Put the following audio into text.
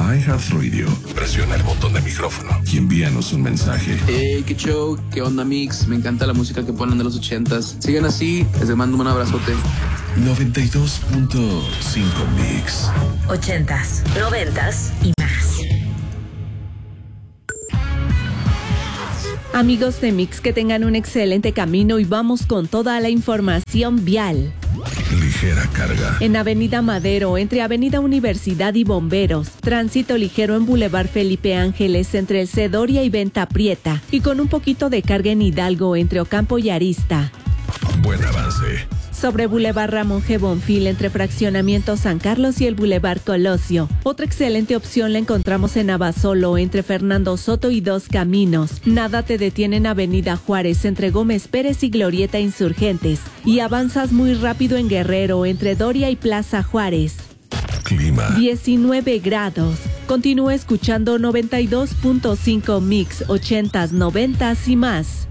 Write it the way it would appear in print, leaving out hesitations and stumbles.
iHeartRadio, presiona el botón de micrófono y envíanos un mensaje. Hey, qué show, qué onda, Mix. Me encanta la música que ponen de los 80s. Sigan así, les mando un abrazote. 92.5 Mix. 80s, 90s y más. Amigos de Mix, que tengan un excelente camino y vamos con toda la información vial. Ligera carga. En Avenida Madero, entre Avenida Universidad y Bomberos. Tránsito ligero en Boulevard Felipe Ángeles, entre el Cedoria y Venta Prieta. Y con un poquito de carga en Hidalgo, entre Ocampo y Arista. Buen avance. Sobre Boulevard Ramón G. Bonfil, entre Fraccionamiento San Carlos y el Boulevard Colosio. Otra excelente opción la encontramos en Abasolo, entre Fernando Soto y Dos Caminos. Nada te detiene en Avenida Juárez, entre Gómez Pérez y Glorieta Insurgentes. Y avanzas muy rápido en Guerrero, entre Doria y Plaza Juárez. Clima. 19 grados. Continúa escuchando 92.5 Mix, 80s, 90s y más.